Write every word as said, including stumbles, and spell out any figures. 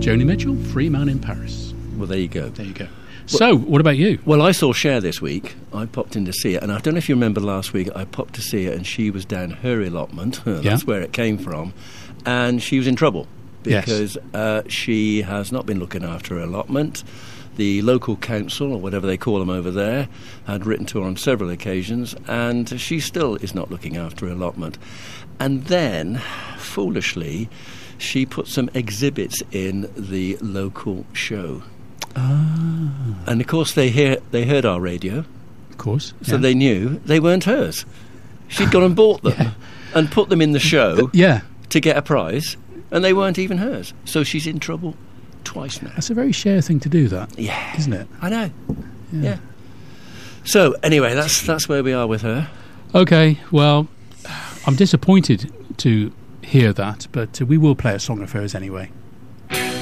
Joni Mitchell, Free Man in Paris. Well, there you go. There you go. So, what about you? Well, I saw Cher this week. I popped in to see it, and I don't know if you remember last week, I popped to see it, and she was down her allotment. That's Yeah. where it came from. And she was in trouble because Yes. uh, she has not been looking after her allotment. The local council, or whatever they call them over there, had written to her on several occasions, and she still is not looking after her allotment. And then, foolishly, she put some exhibits in the local show. Ah, And, of course, they hear, they heard our radio, of course. so yeah. they knew they weren't hers. She'd gone and bought them Yeah. and put them in the show Yeah, to get a prize, and they weren't even hers. So she's in trouble twice now. that's a very Cher thing to do, that, Yeah. isn't it? I know. Yeah. So, anyway, that's that's where we are with her. Okay, well, I'm disappointed to hear that, but uh, we will play a song of hers anyway.